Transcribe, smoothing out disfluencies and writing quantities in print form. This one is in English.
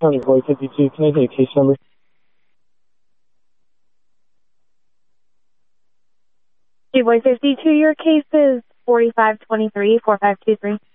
County Boy 52, can I get a case number? Boy 52, your case is 4523-4523.